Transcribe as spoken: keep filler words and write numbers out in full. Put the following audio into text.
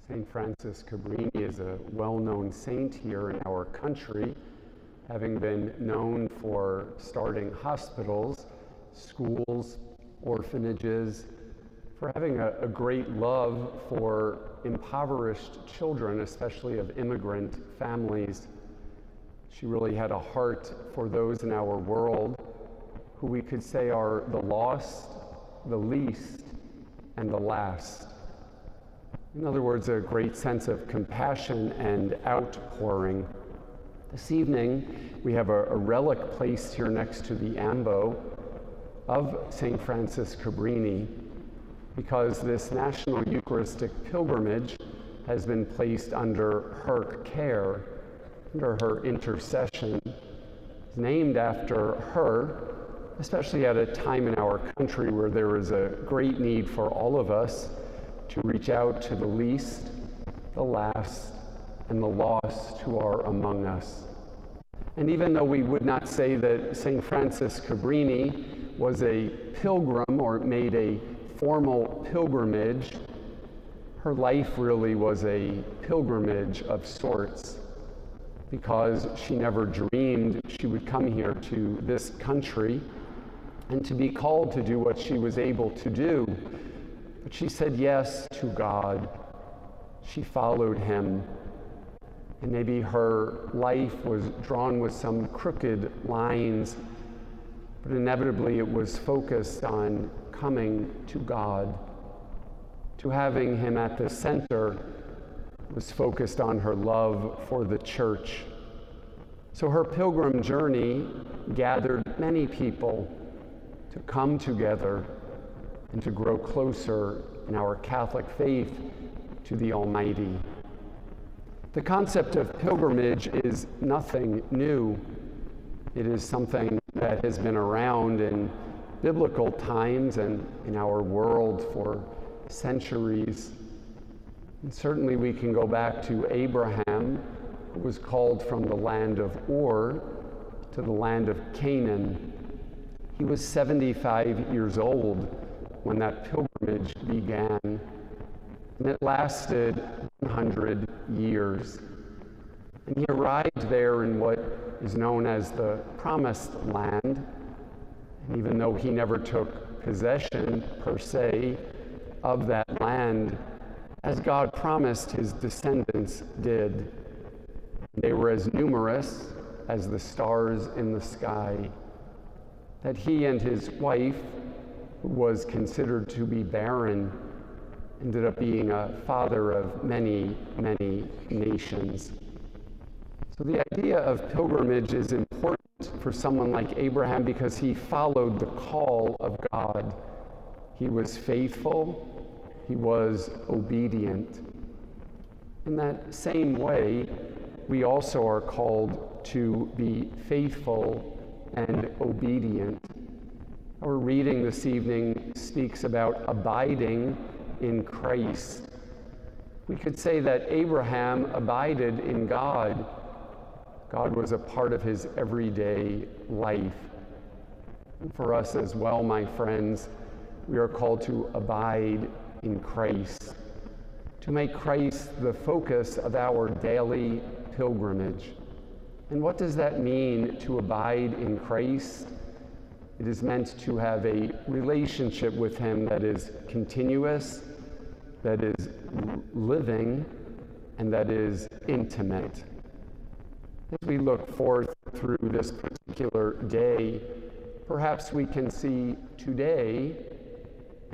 Saint Francis Cabrini is a well-known saint here in our country, having been known for starting hospitals, schools, orphanages, for having a, a great love for impoverished children, especially of immigrant families. She really had a heart for those in our world who we could say are the lost, the least, and the last. In other words, a great sense of compassion and outpouring. This evening, we have a, a relic placed here next to the ambo of Saint Francis Cabrini, because this National Eucharistic Pilgrimage has been placed under her care, under her intercession. It's named after her, especially at a time in our country where there is a great need for all of us to reach out to the least, the last, and the lost who are among us. And even though we would not say that Saint Francis Cabrini was a pilgrim or made a formal pilgrimage, her life really was a pilgrimage of sorts, because she never dreamed she would come here to this country and to be called to do what she was able to do. But she said yes to God. She followed him. And maybe her life was drawn with some crooked lines, but inevitably it was focused on coming to God. To having him at the center was focused on her love for the church. So her pilgrim journey gathered many people to come together and to grow closer in our Catholic faith to the Almighty. The concept of pilgrimage is nothing new. It is something that has been around in biblical times and in our world for centuries. And certainly we can go back to Abraham, who was called from the land of Ur to the land of Canaan. He was seventy-five years old when that pilgrimage began, and it lasted one hundred years. And he arrived there in what is known as the Promised Land. And even though he never took possession, per se, of that land, as God promised, his descendants did. They were as numerous as the stars in the sky. That he and his wife, who was considered to be barren, ended up being a father of many, many nations. So the idea of pilgrimage is important for someone like Abraham because he followed the call of God. He was faithful, he was obedient. In that same way, we also are called to be faithful and obedient. Our reading this evening speaks about abiding in Christ. We could say that Abraham abided in God. God was a part of his everyday life. And for us as well, my friends, we are called to abide in Christ, to make Christ the focus of our daily pilgrimage. And what does that mean to abide in Christ? It is meant to have a relationship with him that is continuous, that is living, and that is intimate. As we look forth through this particular day, perhaps we can see today